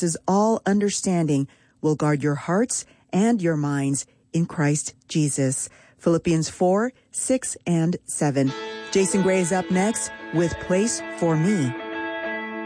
surpasses all understanding will guard your hearts and your minds in Christ Jesus. Philippians 4, 6, and 7. Jason Gray is up next with Place for Me.